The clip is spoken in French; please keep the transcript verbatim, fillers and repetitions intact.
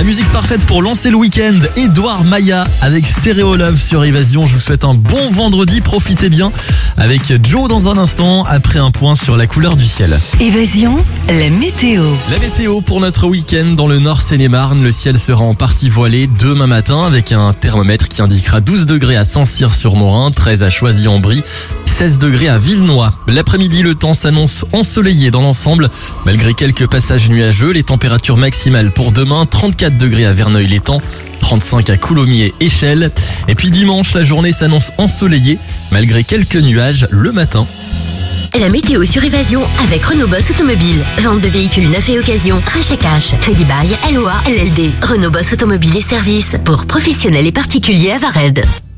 La musique parfaite pour lancer le week-end, Edouard Maya avec Stereo Love sur Évasion. Je vous souhaite un bon vendredi, profitez bien avec Joe dans un instant après un point sur la couleur du ciel. Évasion, la météo. La météo pour notre week-end dans le Nord Seine-et-Marne. Le ciel sera en partie voilé demain matin avec un thermomètre qui indiquera douze degrés à Saint-Cyr-sur-Morin, treize à Choisy-en-Brie, seize degrés à Villenoix. L'après-midi, le temps s'annonce ensoleillé dans l'ensemble. Malgré quelques passages nuageux, les températures maximales pour demain, trente-quatre degrés à Verneuil-l'Étang, trente-cinq à Coulommiers et Échelles. Et puis dimanche, la journée s'annonce ensoleillée, malgré quelques nuages le matin. La météo sur Évasion avec Renault Boss Automobile. Vente de véhicules neufs et occasion, rachat cash, crédit bail, L O A, L L D. Renault Boss Automobile et services pour professionnels et particuliers à Vared.